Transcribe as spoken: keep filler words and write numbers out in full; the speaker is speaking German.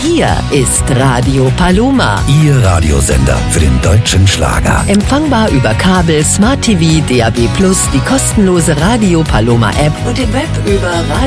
Hier ist Radio Paloma. Ihr Radiosender für den deutschen Schlager. Empfangbar über Kabel, Smart T V, D A B plus, die kostenlose Radio Paloma App und im Web über Radio